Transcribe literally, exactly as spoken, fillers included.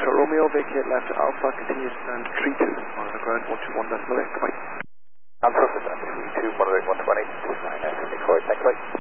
Echo Romeo, vacate left Alpha, continue to stand three two, monitor ground one two one decimal eight, goodbye. Alpha, three two, monitor one twenty, nine nine, thank you.